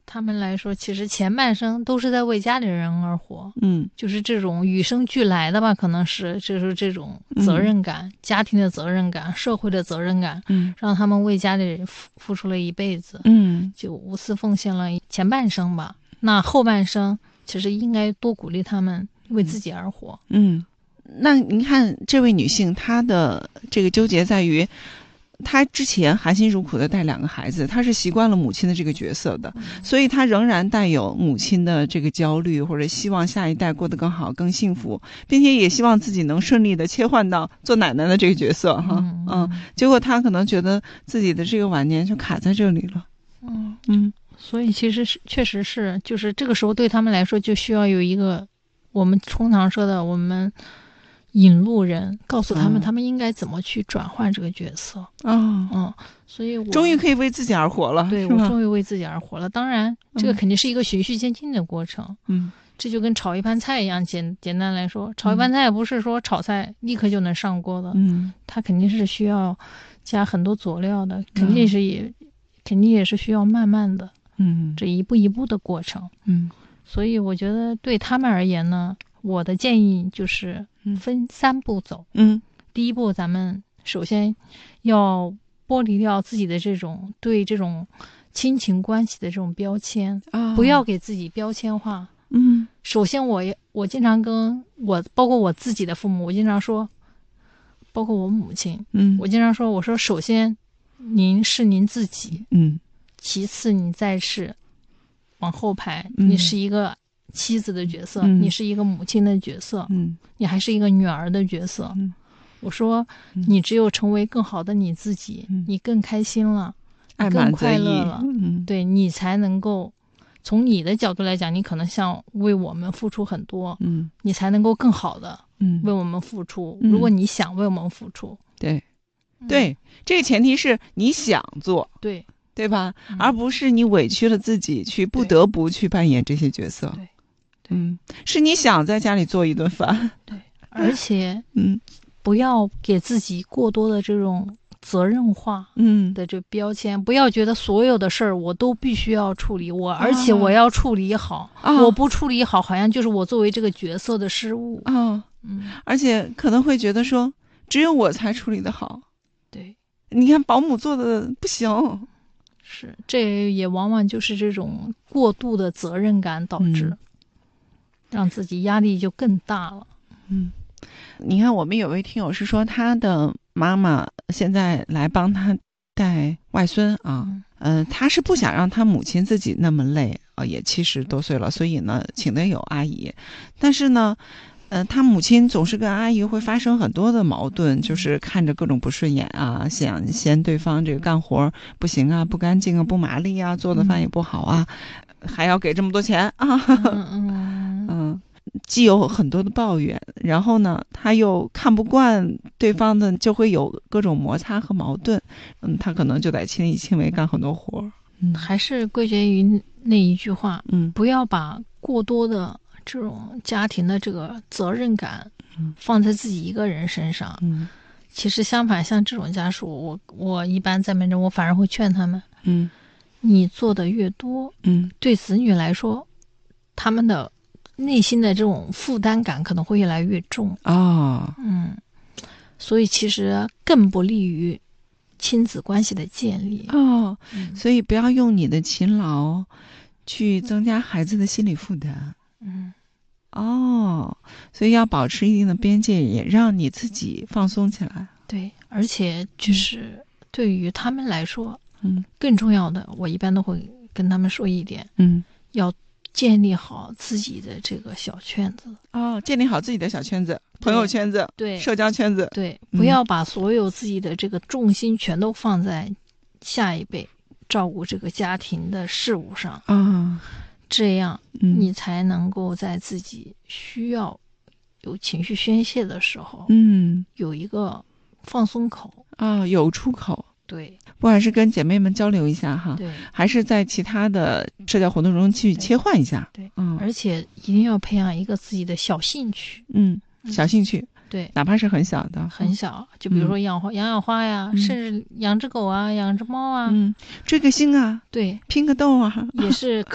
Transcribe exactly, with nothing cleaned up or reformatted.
他们来说，其实前半生都是在为家里人而活， 嗯， 就是这种与生俱来的吧，可能是就是这种责任感、嗯、家庭的责任感、社会的责任感， 嗯， 让他们为家里人付付出了一辈子， 嗯， 就无私奉献了前半生吧。那后半生其实应该多鼓励他们为自己而活。 嗯，那您看这位女性，她的这个纠结在于，她之前含辛茹苦的带两个孩子，她是习惯了母亲的这个角色的，所以她仍然带有母亲的这个焦虑，或者希望下一代过得更好更幸福，并且也希望自己能顺利的切换到做奶奶的这个角色哈。嗯, 嗯，结果她可能觉得自己的这个晚年就卡在这里了。 嗯嗯， 所以其实是确实是，就是这个时候对他们来说就需要有一个我们通常说的我们引路人，告诉他们他们应该怎么去转换这个角色。 哦， 嗯，所以我终于可以为自己而活了。 对，我终于为自己而活了。当然这个肯定是一个循序渐进的过程。 嗯， 这就跟炒一盘菜一样，简简单来说，炒一盘菜不是说炒菜立刻就能上锅的。 嗯， 它肯定是需要加很多佐料的，肯定是也、嗯、肯定也是需要慢慢的。 嗯， 这一步一步的过程。 嗯， 所以我觉得对他们而言呢，我的建议就是分三步走。 嗯， 第一步，咱们首先要剥离掉自己的这种对这种亲情关系的这种标签， 啊， 不要给自己标签化。 嗯， 首先我我经常跟我包括我自己的父母，我经常说，包括我母亲， 嗯， 我经常说，我说首先您是您自己， 嗯， 其次你再是往后排、 嗯、 你是一个妻子的角色、 嗯、 你是一个母亲的角色、 嗯、 你还是一个女儿的角色、 嗯、 我说、嗯、你只有成为更好的你自己、嗯、你更开心了，你更快乐了、 嗯、 对，你才能够从你的角度来讲，你可能像为我们付出很多、 嗯、 你才能够更好的为我们付出、 嗯、 如果你想为我们付出， 对对、嗯、这个前提是你想做， 对对吧、 嗯、 而不是你委屈了自己去不得不去扮演这些角色。 对， 嗯，是你想在家里做一顿饭。 对，而且嗯， 不要给自己过多的这种责任化嗯的这标签、嗯、不要觉得所有的事儿我都必须要处理，我、啊、而且我要处理好、啊、我不处理好好像就是我作为这个角色的失误啊。嗯，而且可能会觉得说只有我才处理得好。 对， 你看保姆做的不行。 是，这也往往就是这种过度的责任感导致、嗯、让自己压力就更大了。 嗯，你看我们有位听友是说他的妈妈现在来帮他带外孙啊，嗯、呃，他是不想让他母亲自己那么累啊，也七十多岁了，所以呢请的有阿姨，但是呢呃，他母亲总是跟阿姨会发生很多的矛盾，就是看着各种不顺眼啊，想嫌对方这个干活不行啊，不干净啊，不麻利啊，做的饭也不好啊，嗯、还要给这么多钱啊。 嗯嗯嗯，既有很多的抱怨，然后呢，他又看不惯对方的，就会有各种摩擦和矛盾。嗯，他可能就得亲力亲为干很多活。 嗯，还是归结于那一句话， 嗯， 不要把过多的这种家庭的这个责任感放在自己一个人身上。 嗯， 其实相反，像这种家属，我我一般在门诊，我反而会劝他们， 嗯， 你做的越多， 嗯， 对子女来说，他们的内心的这种负担感可能会越来越重啊、哦。 嗯，所以其实更不利于亲子关系的建立哦、 嗯。 所以不要用你的勤劳去增加孩子的心理负担。 嗯， 哦，所以要保持一定的边界，也让你自己放松起来。 对，而且就是对于他们来说， 嗯， 更重要的，我一般都会跟他们说一点， 嗯， 要建立好自己的这个小圈子。 哦，建立好自己的小圈子，朋友圈子， 对， 社交圈子， 对，不要把所有自己的这个重心全都放在下一辈照顾这个家庭的事务上啊。哦， 这样你才能够在自己需要有情绪宣泄的时候， 嗯， 有一个放松口啊、哦，有出口。 对， 不管是跟姐妹们交流一下哈， 对， 还是在其他的社交活动中去切换一下， 对， 嗯， 而且一定要培养一个自己的小兴趣， 嗯，小兴趣， 对， 哪怕是很小的， 很小，就比如说养花、嗯、养养花呀、嗯，甚至养只狗啊，养只猫啊， 嗯，追个星啊， 对， 拼个豆啊， 也是